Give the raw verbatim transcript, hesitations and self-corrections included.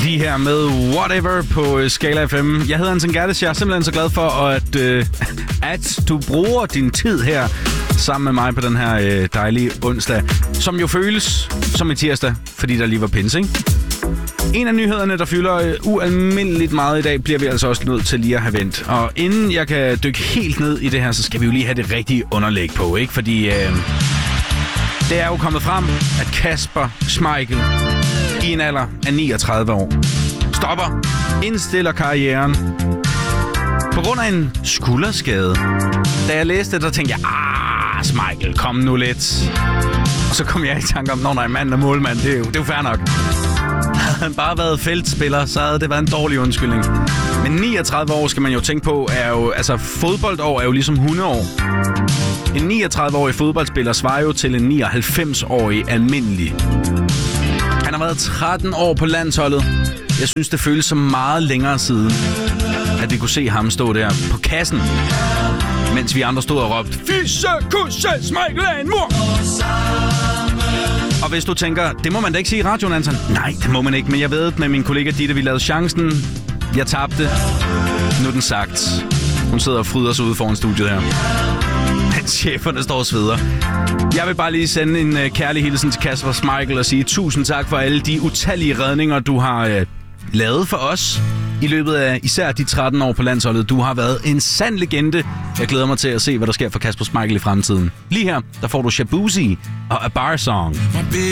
de her med Whatever på Skala F M. Jeg hedder Hansen Gerdes. Jeg er simpelthen så glad for, at, øh, at du bruger din tid her sammen med mig på den her øh, dejlige onsdag, som jo føles som en tirsdag, fordi der lige var pinse, ikke? En af nyhederne, der fylder øh, ualmindeligt meget i dag, bliver vi altså også nødt til lige at have vendt. Og inden jeg kan dykke helt ned i det her, så skal vi jo lige have det rigtige underlæg på, ikke? Fordi øh, det er jo kommet frem, at Kasper Schmeichel i en alder af niogtredive år stopper, indstiller karrieren på grund af en skulderskade. Da jeg læste det, der tænkte jeg, ah, Schmeichel, kom nu lidt. Og så kom jeg i tanke om, når nej, mand og målmand, det er jo, det er jo fair nok. Havde han bare været feltspiller, så havde det været en dårlig undskyldning. Men niogtredive år skal man jo tænke på, er jo, altså fodboldår er jo ligesom hundrede år. En niogtredive-årig fodboldspiller svarer jo til en nioghalvfems-årig almindelig. Han har været tretten år på landsholdet. Jeg synes, det føles så meget længere siden, at vi kunne se ham stå der på kassen, mens vi andre stod og råbte, Fisse, kusse, Schmeichel er en mor! Og hvis du tænker, det må man da ikke sige i radioen, Anton. Nej, det må man ikke, men jeg ved med min kollega Ditte, vi lavede chancen. Jeg tabte. Nu er den sagt. Hun sidder og fryder sig ude foran studiet her. Men cheferne står og sveder. Jeg vil bare lige sende en uh, kærlig hilsen til Kasper Schmeichel og sige tusind tak for alle de utallige redninger, du har uh, lavet for os i løbet af især de tretten år på landsholdet. Du har været en sand legende. Jeg glæder mig til at se, hvad der sker for Kasper Schmeichel i fremtiden. Lige her, der får du Shabuzi og A Bar Song.